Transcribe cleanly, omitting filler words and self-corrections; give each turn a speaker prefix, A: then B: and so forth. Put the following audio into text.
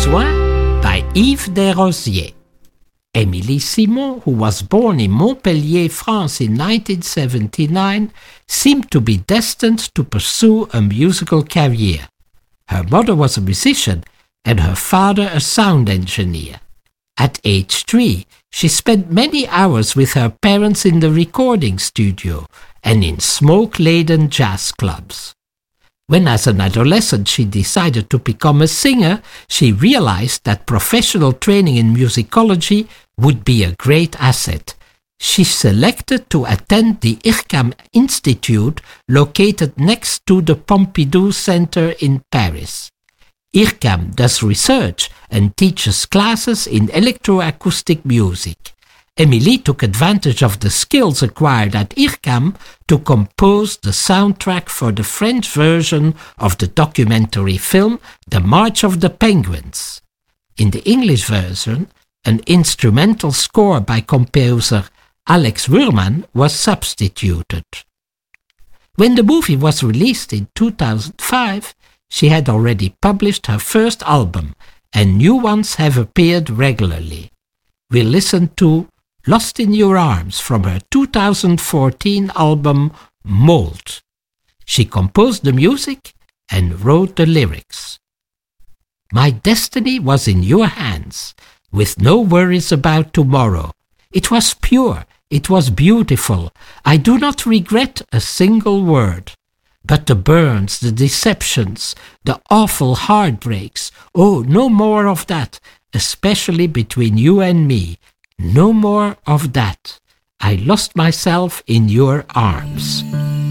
A: besoin by Yves Desrosiers. Émilie Simon, who was born in Montpellier, France in 1979, seemed to be destined to pursue a musical career. Her mother was a musician and her father a sound engineer. At age 3, she spent many hours with her parents in the recording studio and in smoke-laden jazz clubs. When as an adolescent she decided to become a singer, she realized that professional training in musicology would be a great asset. She selected to attend the IRCAM Institute located next to the Pompidou Center in Paris. IRCAM does research and teaches classes in electroacoustic music. Émilie took advantage of the skills acquired at IRCAM to compose the soundtrack for the French version of the documentary film The March of the Penguins. In the English version, an instrumental score by composer Alex Wurman was substituted. When the movie was released in 2005, she had already published her first album, and new ones have appeared regularly. We listened to Lost in Your Arms from her 2014 album Mold. She composed the music and wrote the lyrics. My destiny was in your hands, with no worries about tomorrow. It was pure, it was beautiful. I do not regret a single word. But the burns, the deceptions, the awful heartbreaks, oh, no more of that, especially between you and me. No more of that. I lost myself in your arms.